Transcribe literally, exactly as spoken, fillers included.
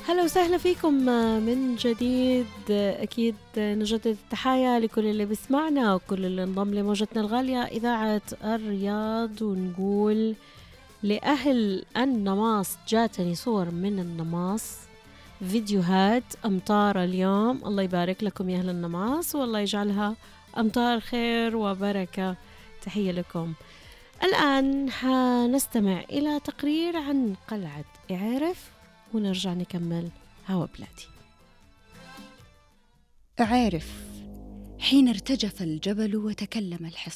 هلا وسهلا فيكم من جديد. أكيد نجدد التحايا لكل اللي بيسمعنا وكل اللي انضم لموجتنا الغالية إذاعة الرياض، ونقول لأهل النماص جاتني صور من النماص، فيديوهات أمطار اليوم. الله يبارك لكم يا أهل النماص والله يجعلها أمطار خير وبركة. تحية لكم. الآن حنستمع إلى تقرير عن قلعة إعارف ونرجع نكمل هوا بلادي. إعارف. حين ارتجف الجبل وتكلم الحصان،